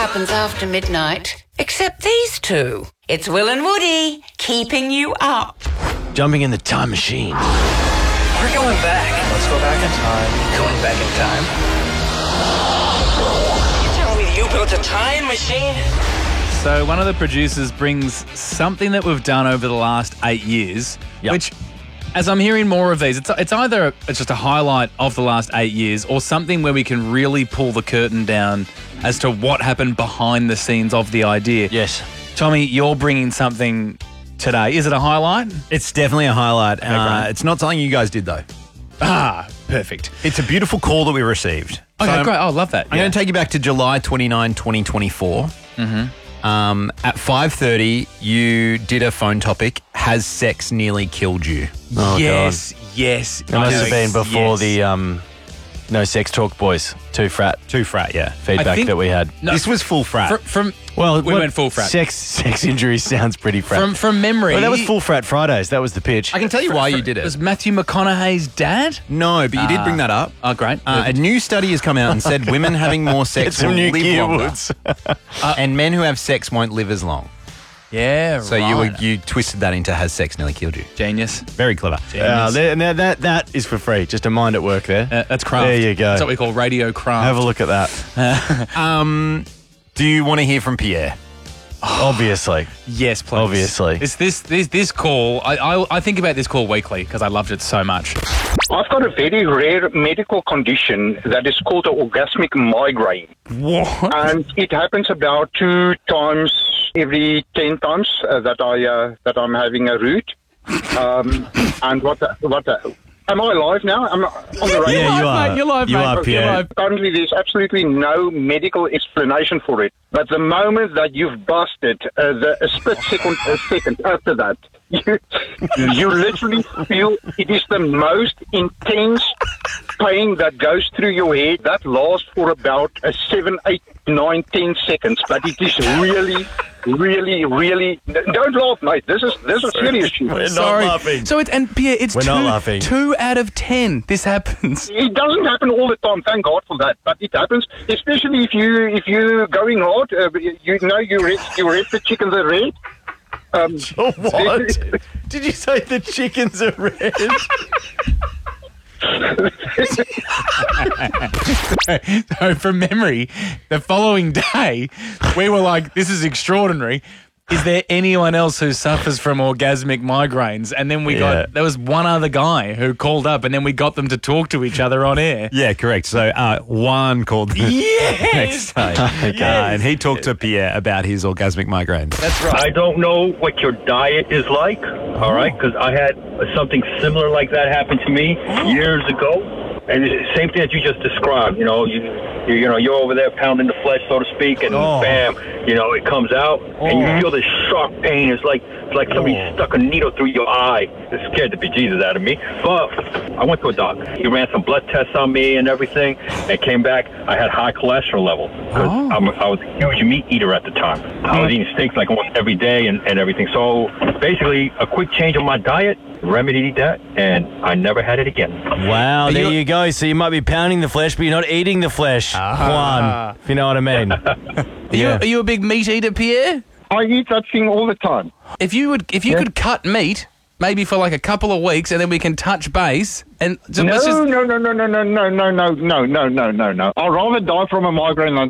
happens after midnight, except these two. It's Will and Woody, keeping you up. Jumping in the time machine. We're going back. Let's go back in time. Going back in time? You telling me you built a time machine? So one of the producers brings something that we've done over the last 8 years, which, as I'm hearing more of these, it's either just a highlight of the last 8 years or something where we can really pull the curtain down as to what happened behind the scenes of the idea. Yes. Tommy, you're bringing something today. Is it a highlight? It's definitely a highlight. great. It's not something you guys did, though. Ah, perfect. It's a beautiful call that we received. Okay, So great. I love that. I'm going to take you back to July 29, 2024. At 5:30, you did a phone topic, has sex nearly killed you? Oh, yes. It must have been before the No Sex Talk Boys. Too frat Yeah. feedback think- that we had. No, This was full frat. From Well, we went full frat. Sex injuries sounds pretty frat. From memory. Well, that was full frat Fridays. That was the pitch. I can tell you why you did it. Was Matthew McConaughey's dad? No, but you did bring that up. Oh, great. A new study has come out and said women having more sex Some will new live longer. Gearwoods. And men who have sex won't live as long. Yeah, So right. you twisted that into has sex nearly killed you. Genius. Very clever. Genius. That is for free. Just a mind at work there. That's craft. There you go. That's what we call radio craft. Have a look at that. Do you want to hear from Pierre? Obviously. Yes, please. Obviously. This call, I think about this call weekly because I loved it so much. I've got a very rare medical condition that is called an orgasmic migraine. What? And it happens about 2 times every 10 times that I'm having a root. And am I alive now? I'm on the radio. Yeah, you are. Mate, you're live, You mate. are, You're Pierre. live. Currently, there's absolutely no medical explanation for it. But the moment that you've busted, a split second after that, you literally feel it is the most intense pain that goes through your head. That lasts for about 7, 8, 9, 10 seconds. But it is really, really. Don't laugh, mate. This is serious shit. We're not Sorry. laughing. So Pierre, it's We're not laughing. 2 out of 10. This happens. It doesn't happen all the time, thank God for that. But it happens, especially if you're going hard. You read the chickens are red. What? Did you say the chickens are red? So from memory, the following day, we were like, this is extraordinary. Is there anyone else who suffers from orgasmic migraines? And then there was one other guy who called up and then we got them to talk to each other on air. Yeah, correct. So Juan called the next day. And he talked to Pierre about his orgasmic migraines. That's right. I don't know what your diet is like, all right? Because I had something similar like that happen to me years ago. And it's the same thing that you just described. You're over there pounding the flesh, so to speak, and bam, it comes out, and you feel this sharp pain. It's like somebody stuck a needle through your eye. It scared the bejesus out of me. But I went to a doctor. He ran some blood tests on me and everything, and came back. I had high cholesterol level because I was a huge meat eater at the time. I was eating steaks like almost every day and everything. So basically, a quick change of my diet remedied that, and I never had it again. Wow, there you go. So you might be pounding the flesh, but you're not eating the flesh. Juan, if you know what I mean. Are you a big meat eater, Pierre? I eat that thing all the time. If you could cut meat, maybe for like a couple of weeks, and then we can touch base and No. I'd rather die from a migraine